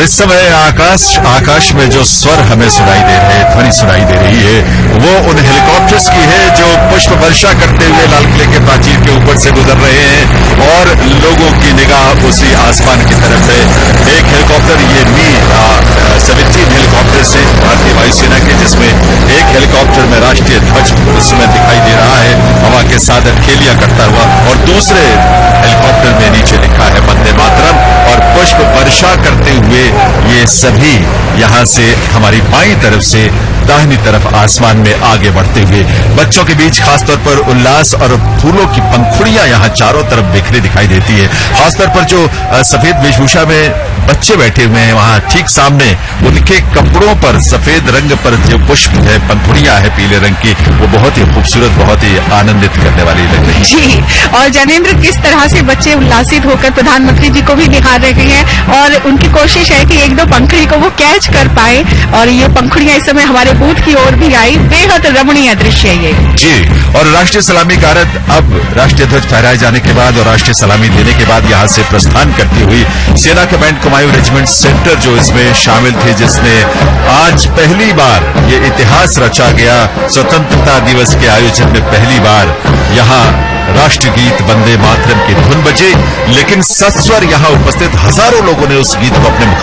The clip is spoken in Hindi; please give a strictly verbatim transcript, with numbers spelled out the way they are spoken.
इस समय आकाश आकाश में जो स्वर हमें सुनाई दे रहे हैं, ध्वनि सुनाई दे रही है, वो उन हेलीकॉप्टर्स की है जो पुष्प वर्षा करते हुए लाल किले के प्राचीर के ऊपर से गुजर रहे हैं और लोगों की निगाह उसी आसमान की तरफ है। एक हेलीकॉप्टर, ये मी सेवेंटीन हेलीकॉप्टर है भारतीय वायुसेना के, जिसमें एक हेलीकॉप्टर में राष्ट्रीय ध्वज उस समय दिखाई दे रहा है हवा के साथ खेलिया करता हुआ, और दूसरे हेलीकॉप्टर में नीचे लिखा है वंदे मातरम, और पुष्प वर्षा करते हुए ये सभी यहां से हमारी बाईं तरफ से दाहिनी तरफ आसमान में आगे बढ़ते हुए बच्चों के बीच खासतौर पर उल्लास और फूलों की पंखुड़ियां यहां चारों तरफ बिखरी दिखाई देती है। खासतौर पर जो सफेद वेशभूषा में बच्चे बैठे हुए हैं, वहां ठीक सामने उनके कपड़ों पर सफेद रंग पर जो पुष्प है, पंखुड़ियां है पीले रंग की, वो बहुत ही खूबसूरत, बहुत ही आनंदित करने वाली लग रही है। जी, और जैनेन्द्र, किस तरह से बच्चे उल्लासित होकर प्रधानमंत्री जी को भी निहार रहे हैं और उनकी कोशिश है कि एक दो पंखुड़ी को वो कैच कर पाए, और ये पंखुड़ियां इस समय हमारे बूथ की ओर भी आई। बेहद रमणीय दृश्य है ये। जी, और राष्ट्रीय सलामी कारत अब राष्ट्रीय ध्वज फहराए जाने के बाद और राष्ट्रीय सलामी देने के बाद यहां से प्रस्थान करती हुई सेना कमांड कुमायूं रेजिमेंट सेंटर जो इसमें शामिल थे, जिसने आज पहली बार ये इतिहास रचा गया, स्वतंत्रता दिवस के आयोजन में पहली बार यहां राष्ट्रीय गीत वंदे मातरम की धुन बजी, लेकिन सस्वर यहां उपस्थित हजारों लोगों ने उस गीत को अपने